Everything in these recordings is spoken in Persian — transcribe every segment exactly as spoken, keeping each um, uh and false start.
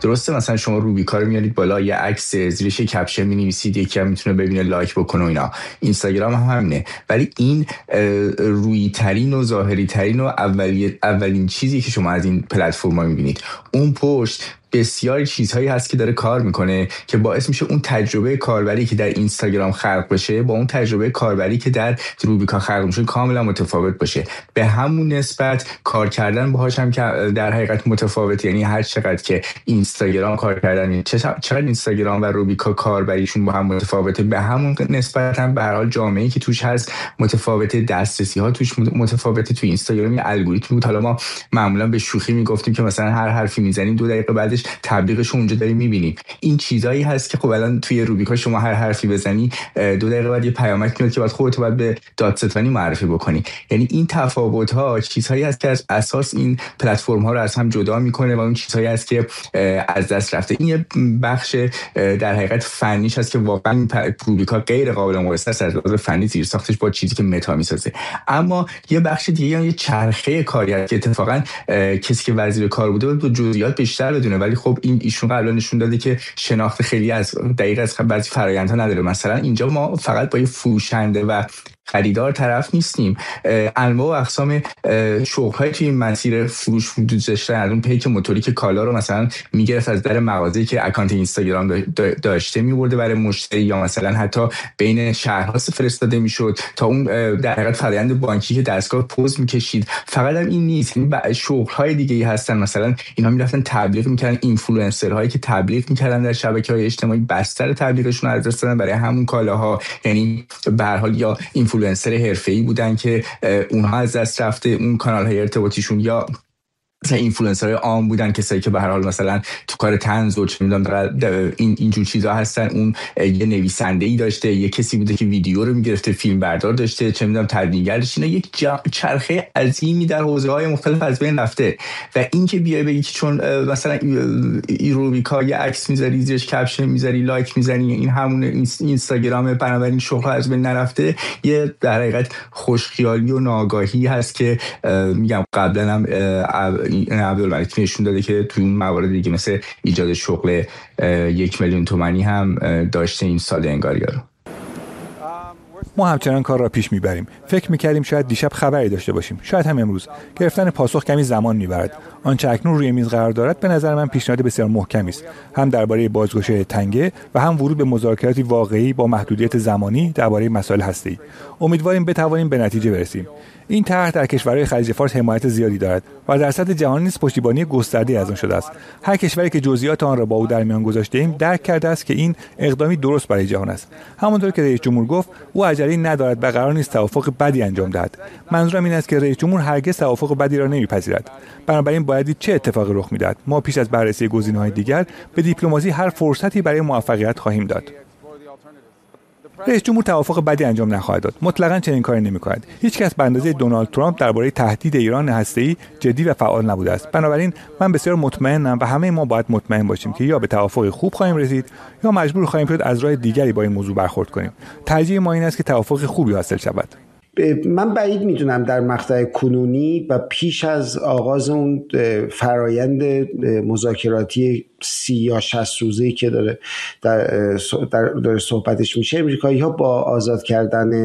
درسته مثلا شما روبیکا رو میارید بالا، یه عکس زیرش کپشن می‌نویسید، یکی هم میتونه ببینه لایک بکنه و اینا. اینستاگرام هم همینه، ولی این روی ترین و ظاهری ترین و اولی اولین چیزی که شما از این پلتفرم‌ها می‌بینید. اون پشت بسیاری چیزهایی هست که داره کار میکنه که باعث میشه اون تجربه کاربری که در اینستاگرام خلق بشه با اون تجربه کاربری که در روبیکا خلق میشه کاملا متفاوت باشه. به همون نسبت کار کردن باهاش هم که در حقیقت متفاوت، یعنی هر چقدر که اینستاگرام کار کردن، چقدر اینستاگرام و روبیکا کاربریشون با هم متفاوته، به همون نسبت هم به هر حال جامعه‌ای که توش هست متفاوته، دسترسی ها توش متفاوته. تو اینستاگرام یه الگوریتم بود، حالا ما معمولا به شوخی میگفتیم که مثلا هر حرفی میزنیم دو دقیقه بعدش تبلیغش اونجا داریم میبینیم. این چیزایی هست که خب الان توی روبیکا شما هر حرفی بزنی دو دقیقه بعد یه پیامک میاد که بعد خودت باید به دادستانی معرفی بکنی. یعنی این تفاوت ها چیزهایی هست که از اساس این پلتفرم ها رو از هم جدا میکنه و اون چیزهایی هست که از دست رفته. این یه بخش در حقیقت فنیش هست که واقعا روبیکا غیر قابل مقایسه است از لحاظ فنی زیر ساختش با چیزی که متا میسازه. اما یه بخش دیگه یه چرخه کاری که اتفاقا کسی که وزیر کار بوده بود جزئیات بیشتر بدونه، ولی خب این ایشون قبلا نشون داده که شناخت خیلی از دقیق از بعضی فرآیندها نداره. مثلا اینجا ما فقط با یه فروشنده و خریدار طرف نیستیم، انواع و اقسام شغل‌های توی مسیر فروش وجود داشته. از اون پیک موتوری که کالا رو مثلا میگرفت از در مغازه‌ای که اکانت اینستاگرام داشته می‌برده برای مشتری، یا مثلا حتی بین شهرها فرستاده میشد، تا اون در حقیقت فرآیند بانکی که دستگاه پوز می‌کشید. فقط هم این نیست، این شغل‌های دیگه‌ای هستن. مثلا اینا می‌رفتن تبلیغ می‌کردن، اینفلوئنسرهایی که تبلیغ می‌کردن در شبکه‌های اجتماعی بستر تبلیغشون رو از دست دادن برای همون کالاها. یعنی به هر حال یا اینفلوئنسر حرفه‌ای بودن که اونها از دست رفته اون کانال‌های ارتباطیشون، یا مثلا اینفلوئنسرهای عام بودن کسایی که به هر حال مثلا تو کار طنز و چه می‌دونم این اینجور چیزا هستن. اون یه نویسنده‌ای داشته، یه کسی بوده که ویدیو رو می‌گرفته، فیلم بردار داشته، چه می‌دونم تدوینگر داشته. اینا یک چرخه عظیمی در حوزه‌های مختلف از بین رفته. و این که بیای بگی که چون مثلا روبیکا یه عکس می‌ذاری زیرش کپشن می‌ذاری لایک می‌زنی این همون اینستاگرام بنابراین شغل از بین نرفته، یه در حقیقت خوشخیالی و ناآگاهی هست که میگم قبلا هم این عبدالملک نشون داده که تو اون موارد دیگه مثل ایجاد شغل یک میلیون تومانی هم داشته این سال انگاریا رو. ما همچنان کار را پیش میبریم. فکر میکردیم شاید دیشب خبری داشته باشیم، شاید هم امروز. گرفتن پاسخ کمی زمان میبرد. آنچه اکنون روی میز قرار دارد به نظر من پیشنهاد بسیار محکمی است، هم درباره بازگشایی تنگه و هم ورود به مذاکراتی واقعی با محدودیت زمانی درباره مسائل هسته‌ای. امیدواریم بتوانیم به نتیجه برسیم. این طرح در کشورهای خلیج فارس حمایت زیادی دارد و در سطح جهانی نیز پشتیبانی گسترده از آن شده است. هر کشوری که جزئیات آن را با او در میان گذاشته ایم درک کرده است که این اقدامی درست برای جهان است. همانطور که رئیس جمهور گفت او عجله ندارد و قرار نیست توافق بدی انجام دهد. منظورم این است که رئیس جمهور هرگز توافق بدی را نمیپذیرد. بنابراین باید چه اتفاقی رخ میدهد. ما پیش از بررسی گزینه‌های دیگر به دیپلماسی هر فرصتی برای موفقیت خواهیم داد. رئیس جمهور توافق بدی انجام نخواهد داد. مطلقاً چنین کاری نمی‌کند. هیچ کس به اندازه دونالد ترامپ درباره تهدید ایران هسته‌ای جدی و فعال نبوده است. بنابراین من بسیار مطمئنم و همه ما باید مطمئن باشیم که یا به توافق خوب خواهیم رسید یا مجبور خواهیم شد از راه دیگری با این موضوع برخورد کنیم. ترجیح ما این است که توافق خوبی حاصل شود. من بعید میدونم در مقطع کنونی و پیش از آغاز اون فرایند مذاکراتی سی یا شصت روزه‌ای که داره در, در صحبتش میشه، امریکایی‌ها با آزاد کردن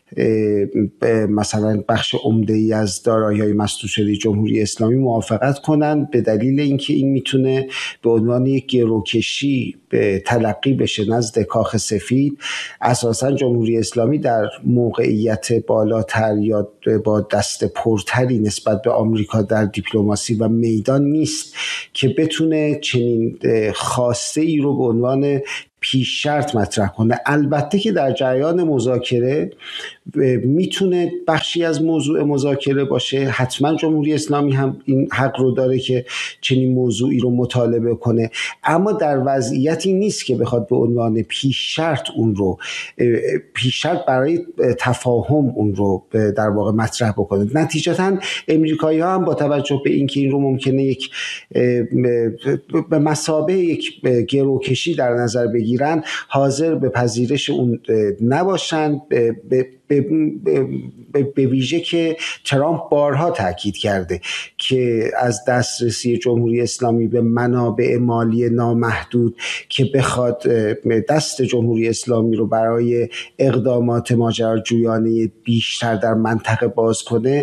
مثلا بخش عمده‌ای از دارایی‌های مسدود شده جمهوری اسلامی موافقت کنن، به دلیل اینکه این میتونه به عنوان یک گروکشی به تلقی بشه نزد کاخ سفید. اساساً جمهوری اسلامی در موقعیت بالاتر یا با دست پرتری نسبت به آمریکا در دیپلماسی و میدان نیست که بتونه چنین خواسته ای رو به عنوان پیش شرط مطرح کنه. البته که در جریان مذاکره میتونه بخشی از موضوع مذاکره باشه، حتما جمهوری اسلامی هم این حق رو داره که چنین موضوعی رو مطالبه کنه، اما در وضعیتی نیست که بخواد به عنوان پیش شرط اون رو پیش شرط برای تفاهم اون رو در واقع مطرح بکنه. نتیجتاً امریکایی‌ها هم با توجه به اینکه این رو ممکنه یک به مثابه یک گروکشی در نظر بگیرن، حاضر به پذیرش اون نباشن. به به, به, به ویژه که ترامپ بارها تاکید کرده که از دسترسی جمهوری اسلامی به منابع مالی نامحدود که بخواد دست جمهوری اسلامی رو برای اقدامات ماجراجویانه بیشتر در منطقه باز کنه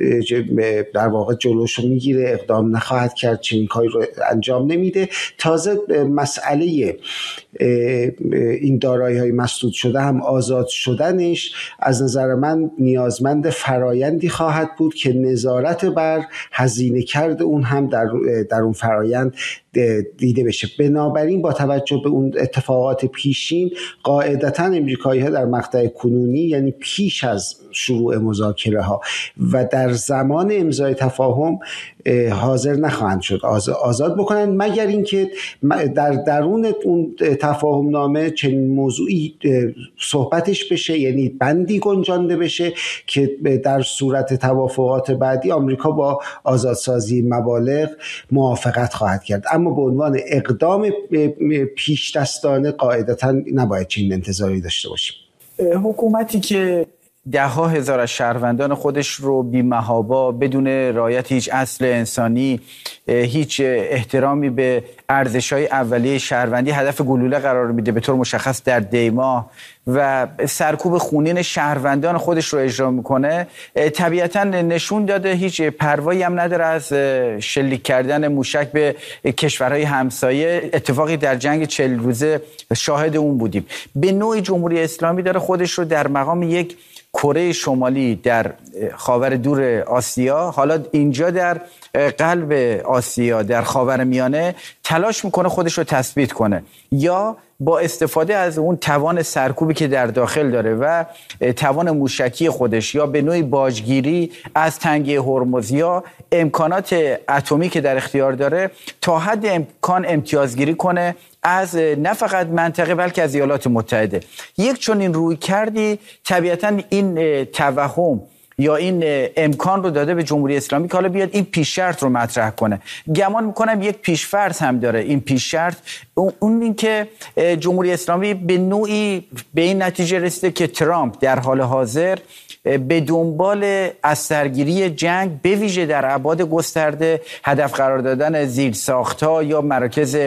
در واقع جلوشو میگیره، اقدام نخواهد کرد، چنین کاری رو انجام نمیده. تازه مسئله این دارایی‌های مسدود شده هم آزاد شدنش از نظر من نیازمند فرایندی خواهد بود که نظارت بر هزینه کرد اون هم در در اون فرایند دیده بشه. بنابراین با توجه به اون اتفاقات پیشین قاعدتاً امریکایی‌ها در مقطع کنونی، یعنی پیش از شروع مذاکره ها و در زمان امضای تفاهم، حاضر نخواهند شد آزاد بکنند مگر اینکه در درون اون تفاهم نامه چنین موضوعی صحبتش بشه، یعنی بندی گنجانده بشه که در صورت توافقات بعدی آمریکا با آزادسازی مبالغ موافقت خواهد کرد. اما به عنوان اقدام پیش دستانه قاعدتاً نباید چنین انتظاری داشته باشیم. حکومتی که ده ها هزار از شهروندان خودش رو بی‌محابا بدون رعایت هیچ اصل انسانی، هیچ احترامی به ارزش‌های اولیه شهروندی هدف گلوله قرار میده، به طور مشخص در دیما، و سرکوب خونین شهروندان خودش رو اجرا میکنه، طبیعتاً نشون داده هیچ پروایی هم نداره از شلیک کردن موشک به کشورهای همسایه. اتفاقی در جنگ چهل روزه شاهد اون بودیم. به نوعی جمهوری اسلامی داره خودش رو در مقام یک کره شمالی در خاور دور آسیا، حالا اینجا در قلب آسیا در خاورمیانه تلاش میکنه خودش رو تثبیت کنه، یا با استفاده از اون توان سرکوبی که در داخل داره و توان موشکی خودش، یا به نوعی باجگیری از تنگه هرمز یا امکانات اتمی که در اختیار داره، تا حد امکان امتیازگیری کنه از نه فقط منطقه بلکه از ایالات متحده. یک چون این روی کردی طبیعتاً این توهم یا این امکان رو داده به جمهوری اسلامی که حالا بیاد این پیش شرط رو مطرح کنه. گمان میکنم یک پیش فرض هم داره این پیش شرط، اون این که جمهوری اسلامی به نوعی به این نتیجه رسیده که ترامپ در حال حاضر به دنبال از سرگیری جنگ به ویژه در ابعاد گسترده، هدف قرار دادن زیرساخت‌ها یا مراکز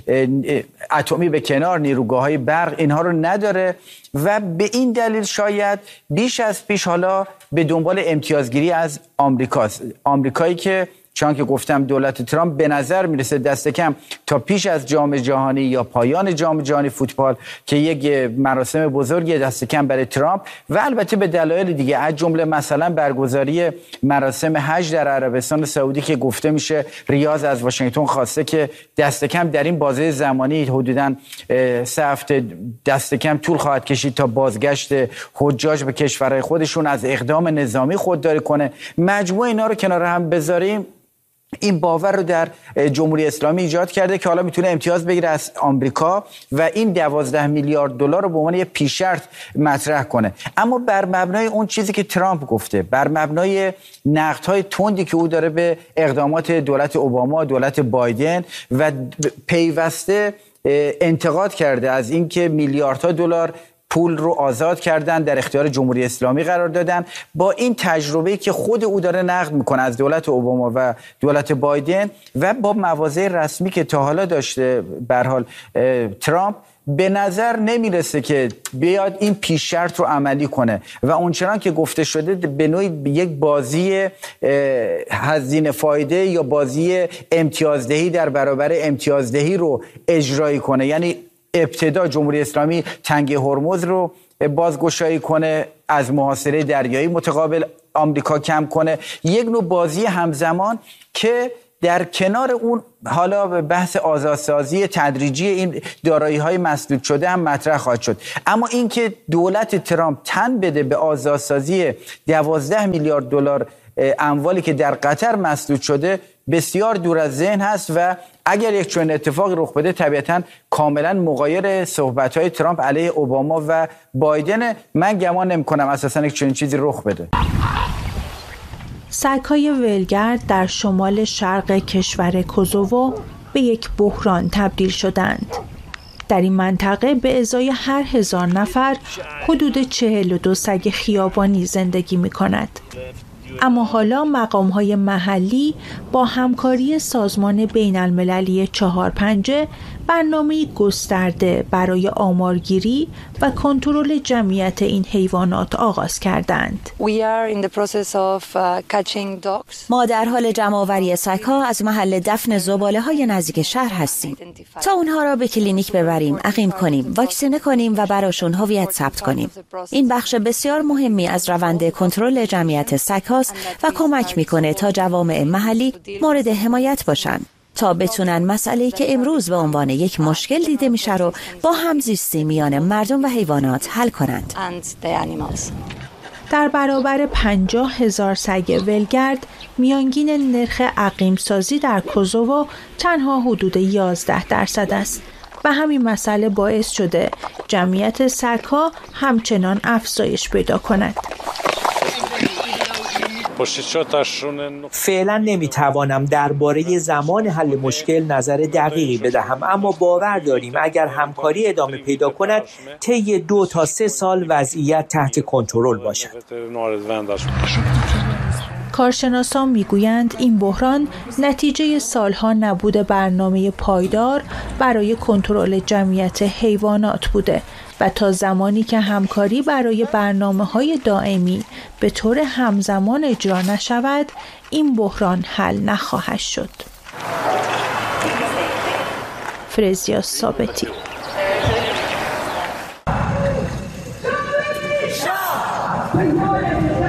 اتمی به کنار، نیروگاه‌های برق، اینها رو نداره و به این دلیل شاید بیش از پیش حالا به دنبال امتیازگیری از آمریکاست. آمریکایی که چون که گفتم دولت ترامپ به نظر میرسه دست کم تا پیش از جام جهانی یا پایان جام جهانی فوتبال که یک مراسم بزرگی دست کم برای ترامپ و البته به دلایل دیگه، از جمله مثلا برگزاری مراسم حج در عربستان سعودی که گفته میشه ریاض از واشنگتن خواسته که دست کم در این بازه زمانی حدوداً سه هفته دست کم طول خواهد کشید تا بازگشت حجاج به کشورهای خودشون از اقدام نظامی خودداری کنه. مجموع اینا رو کنار هم بذاریم، این باور رو در جمهوری اسلامی ایجاد کرده که حالا میتونه امتیاز بگیره از آمریکا و این دوازده میلیارد دلار رو به عنوان یه پیش شرط مطرح کنه. اما بر مبنای اون چیزی که ترامپ گفته، بر مبنای نقدهای تندی که او داره به اقدامات دولت اوباما، دولت بایدن و پیوسته انتقاد کرده از اینکه میلیاردها دلار پول رو آزاد کردن، در اختیار جمهوری اسلامی قرار دادن، با این تجربه‌ای که خود او داره نقد میکنه از دولت اوباما و دولت بایدن و با مواضع رسمی که تا حالا داشته به هر حال ترامپ، به نظر نمیرسه که بیاد این پیش شرط رو عملی کنه و اونچنان که گفته شده به نوعی یک بازی هزینه فایده یا بازی امتیازدهی در برابر امتیازدهی رو اجرایی کنه. یعنی ابتدا جمهوری اسلامی تنگه هرمز رو بازگشایی کنه، از محاصره دریایی متقابل آمریکا کم کنه، یک نوع بازی همزمان که در کنار اون حالا بحث آزادسازی تدریجی این دارایی‌های مسدود شده هم مطرح خواهد شد. اما اینکه دولت ترامپ تن بده به آزادسازی دوازده میلیارد دلار اموالی که در قطر مسدود شده بسیار دور از ذهن هست و اگر یک چنین اتفاقی رخ بده طبیعتاً کاملاً مغایر صحبت‌های ترامپ علیه اوباما و بایدن. من گمان نمی‌کنم اساساً یک چنین چیزی رخ بده. سگ‌های ولگرد در شمال شرق کشور کوزوو به یک بحران تبدیل شدند. در این منطقه به ازای هر هزار نفر حدود چهل و دو سگ خیابانی زندگی می کند. اما حالا مقام‌های محلی با همکاری سازمان بین المللی چهار پنجه برنامه گسترده برای آمارگیری و کنترل جمعیت این حیوانات آغاز کردند. ما در حال جمع‌آوری سگ‌ها از محل دفن زباله‌های نزدیک شهر هستیم تا اونها را به کلینیک ببریم، عقیم کنیم، واکسینه کنیم و براشون هویت ثبت کنیم. این بخش بسیار مهمی از روند کنترل جمعیت سگ‌هاست و کمک می‌کنه تا جوامع محلی مورد حمایت باشن تا بتونن مسئله‌ای که امروز به عنوان یک مشکل دیده میشه رو با همزیستی میان مردم و حیوانات حل کنند. در برابر پنجاه هزار سگ ولگرد، میانگین نرخ عقیم سازی در کوزوو تنها حدود یازده درصد است و همین مسئله باعث شده جمعیت سگ‌ها همچنان افزایش پیدا کند. فعلا نمیتوانم درباره زمان حل مشکل نظر دقیقی بدهم، اما باور داریم اگر همکاری ادامه پیدا کند طی دو تا سه سال وضعیت تحت کنترل باشد. کارشناسان میگویند این بحران نتیجه سالها نبود برنامه پایدار برای کنترل جمعیت حیوانات بوده و تا زمانی که همکاری برای برنامه‌های دائمی به طور همزمان اجرا نشود، این بحران حل نخواهد شد. فرزیا ثابتی. شاه